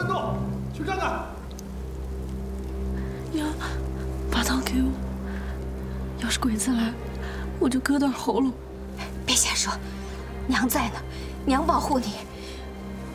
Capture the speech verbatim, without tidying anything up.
乱动，去看看。 娘，把刀给我。要是鬼子来，我就割断喉咙。 别瞎说，娘在呢，娘保护你。